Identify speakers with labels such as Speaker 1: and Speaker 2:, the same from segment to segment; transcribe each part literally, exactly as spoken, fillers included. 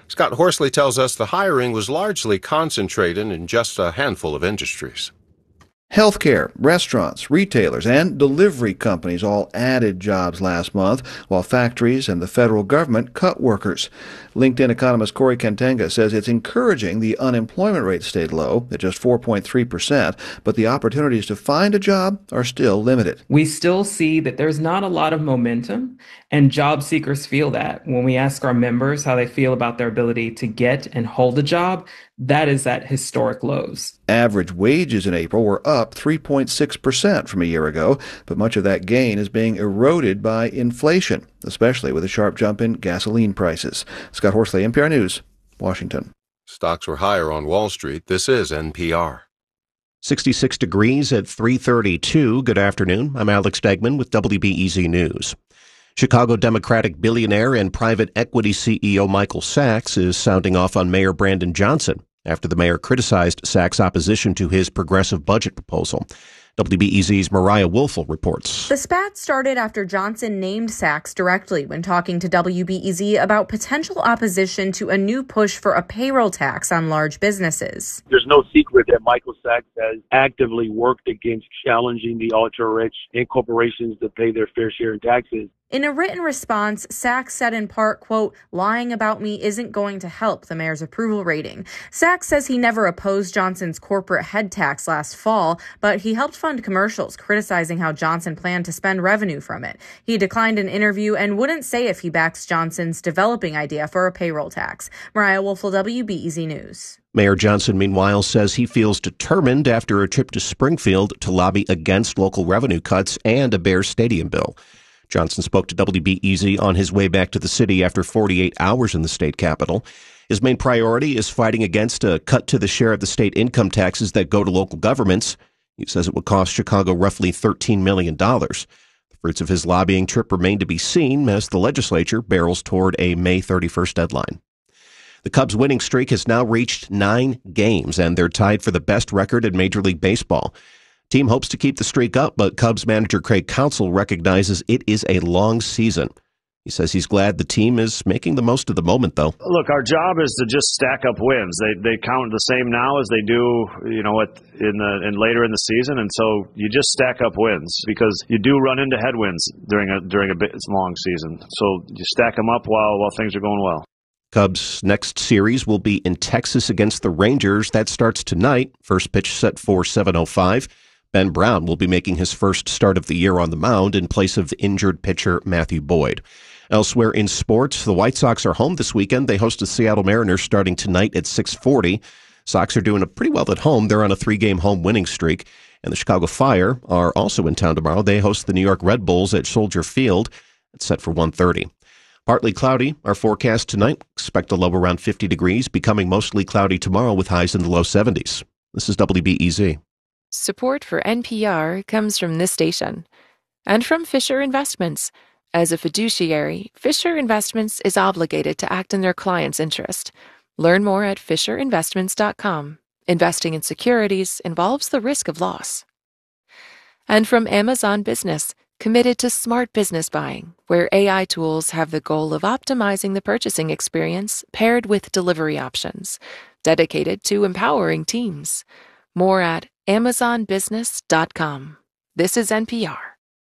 Speaker 1: Scott Horsley tells us the hiring was largely concentrated in just a handful of industries.
Speaker 2: Healthcare, restaurants, retailers, and delivery companies all added jobs last month, while factories and the federal government cut workers. LinkedIn economist Corey Kentenga says it's encouraging the unemployment rate stayed low at just four point three percent, but the opportunities to find a job are still limited.
Speaker 3: We still see that there's not a lot of momentum, and job seekers feel that. When we ask our members how they feel about their ability to get and hold a job, that is at historic lows.
Speaker 2: Average wages in April were up three point six percent from a year ago, but much of that gain is being eroded by inflation, especially with a sharp jump in gasoline prices. Scott Horsley, N P R News, Washington.
Speaker 1: Stocks were higher on Wall Street. This is N P R.
Speaker 4: sixty-six degrees at three thirty-two. Good afternoon. I'm Alex Degman with W B E Z News. Chicago Democratic billionaire and private equity C E O Michael Sachs is sounding off on Mayor Brandon Johnson after the mayor criticized Sachs' opposition to his progressive budget proposal. W B E Z's Mariah Woelfel reports.
Speaker 5: The spat started after Johnson named Sachs directly when talking to W B E Z about potential opposition to a new push for a payroll tax on large businesses.
Speaker 6: There's no secret that Michael Sachs has actively worked against challenging the ultra-rich and corporations that pay their fair share in taxes.
Speaker 5: In a written response, Sachs said in part, quote, lying about me isn't going to help the mayor's approval rating. Sachs says he never opposed Johnson's corporate head tax last fall, but he helped fund commercials criticizing how Johnson planned to spend revenue from it. He declined an interview and wouldn't say if he backs Johnson's developing idea for a payroll tax. Mariah Woelfel, W B E Z News.
Speaker 4: Mayor Johnson, meanwhile, says he feels determined after a trip to Springfield to lobby against local revenue cuts and a Bears stadium bill. Johnson spoke to W B E Z on his way back to the city after forty-eight hours in the state capitol. His main priority is fighting against a cut to the share of the state income taxes that go to local governments. He says it would cost Chicago roughly thirteen million dollars. The fruits of his lobbying trip remain to be seen as the legislature barrels toward a May thirty-first deadline. The Cubs' winning streak has now reached nine games, and they're tied for the best record in Major League Baseball. Team hopes to keep the streak up, but Cubs manager Craig Counsell recognizes it is a long season. He says he's glad the team is making the most of the moment, though.
Speaker 7: Look, our job is to just stack up wins. They they count the same now as they do, you know, at, in the in later in the season, and so you just stack up wins because you do run into headwinds during a during a bit long season. So you stack them up while while things are going well.
Speaker 4: Cubs' next series will be in Texas against the Rangers. That starts tonight. First pitch set for seven oh five. Ben Brown will be making his first start of the year on the mound in place of the injured pitcher Matthew Boyd. Elsewhere in sports, the White Sox are home this weekend. They host the Seattle Mariners starting tonight at six forty. Sox are doing pretty well at home. They're on a three-game home winning streak. And the Chicago Fire are also in town tomorrow. They host the New York Red Bulls at Soldier Field. It's set for one thirty. Partly cloudy, our forecast tonight. Expect a low around fifty degrees, becoming mostly cloudy tomorrow with highs in the low seventies. This is W B E Z.
Speaker 8: Support for N P R comes from this station and from Fisher Investments. As a fiduciary, Fisher Investments is obligated to act in their client's interest. Learn more at fisher investments dot com. Investing in securities involves the risk of loss. And from Amazon Business, committed to smart business buying, where A I tools have the goal of optimizing the purchasing experience paired with delivery options, dedicated to empowering teams. More at amazon business dot com. This is N P R.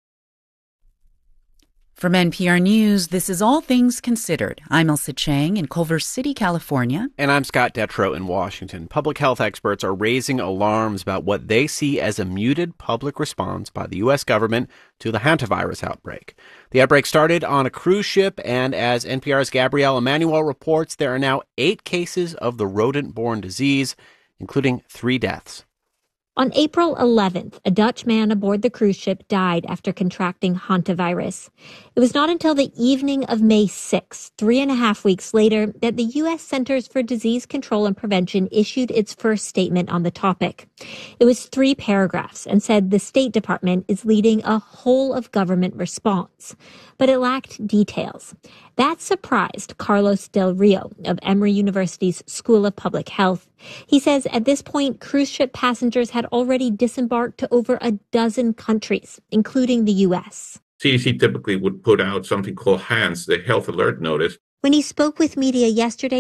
Speaker 9: From N P R News, this is All Things Considered. I'm Elsa Chang in Culver City, California.
Speaker 10: And I'm Scott Detrow in Washington. Public health experts are raising alarms about what they see as a muted public response by the U S government to the hantavirus outbreak. The outbreak started on a cruise ship, and as N P R's Gabrielle Emanuel reports, there are now eight cases of the rodent-borne disease, including three deaths.
Speaker 11: On April eleventh, a Dutch man aboard the cruise ship died after contracting hantavirus. It was not until the evening of May sixth, three and a half weeks later, that the U S Centers for Disease Control and Prevention issued its first statement on the topic. It was three paragraphs and said the State Department is leading a whole-of-government response. But it lacked details. That surprised Carlos Del Rio of Emory University's School of Public Health. He says at this point, cruise ship passengers had already disembarked to over a dozen countries, including the U S.
Speaker 12: C D C typically would put out something called HANS, the Health Alert Notice.
Speaker 11: When he spoke with media yesterday,